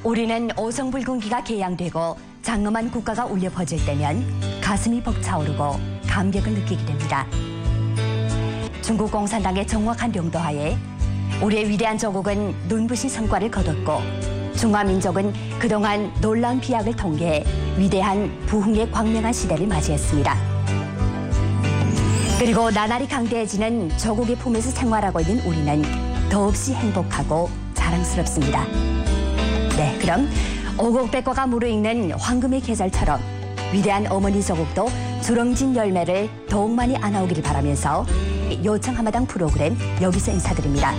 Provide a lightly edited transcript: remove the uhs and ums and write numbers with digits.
우리는 오성불궁기가 개양되고 장엄한 국가가 울려 퍼질 때면 가슴이 벅차오르고 감격을 느끼게 됩니다. 중국 공산당의 정확한領導하에 우리의 위대한 조국은 눈부신 성과를 거뒀고 중화민족은 그동안 놀라운 비약을 통해 위대한 부흥의 광명한 시대를 맞이했습니다. 그리고 나날이 강대해지는 조국의 품에서 생활하고 있는 우리는 더없이 행복하고 자랑스럽습니다. 네, 그럼 오곡백과가 무르익는 황금의 계절처럼 위대한 어머니 조국도 주렁진 열매를 더욱 많이 안아오기를 바라면서 요청 한마당 프로그램 여기서 인사드립니다.